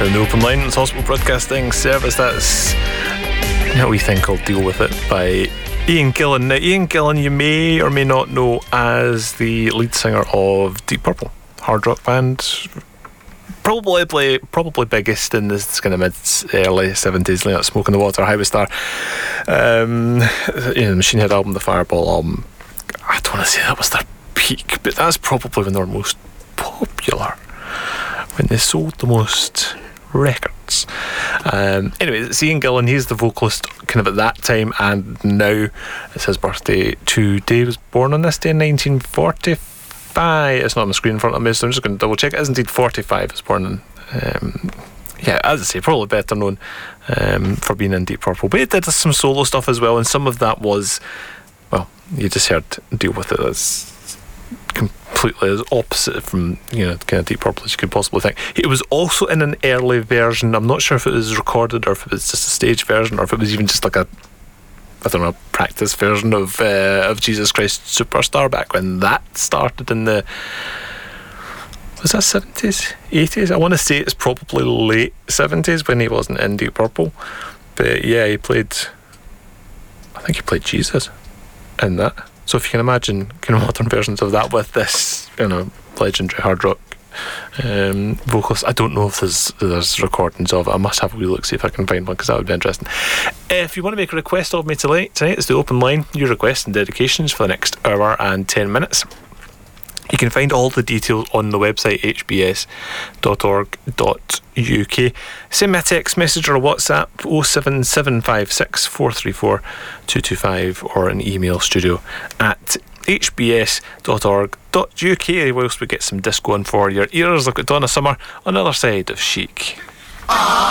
In the Open Line, it's Hospital Broadcasting Service. That's How We Think I'll Deal With It by Ian Gillan. Now, Ian Gillan, you may or may not know as the lead singer of Deep Purple, hard rock band. Probably biggest in this kind of early 70s, like Smoke in the Water, Highway Star. Machine Head album, the Fireball album. I don't want to say that was their peak, but that's probably when they were most popular, when they sold the most records. Anyway, it's Ian Gillan. He's the vocalist kind of at that time, and now it's his birthday today. He was born on this day in 1945. It's not on the screen in front of me, so I'm just going to double check. It is indeed 45. He was born in as I say, probably better known for being in Deep Purple, but he did some solo stuff as well, and some of that was, well, you just heard Deal With It. That's completely as opposite from, kind of Deep Purple as you could possibly think. It was also in an early version. I'm not sure if it was recorded or if it was just a stage version or if it was even just like a practice version of Jesus Christ Superstar back when that started in the, was that 70s, 80s? I want to say it's probably late 70s when he wasn't in Deep Purple, but yeah, I think he played Jesus in that. So if you can imagine kind of modern versions of that with this legendary hard rock vocalist. I don't know if there's recordings of it. I must have a wee look, see if I can find one, because that would be interesting. If you want to make a request of me tonight, it's the Open Line. Your requests and dedications for the next hour and 10 minutes. You can find all the details on the website hbs.org.uk. Send me a text message or a WhatsApp 07756 434 225 or an email studio@hbs.org.uk whilst we get some disco on for your ears. Look at Donna Summer on the other side of Chic.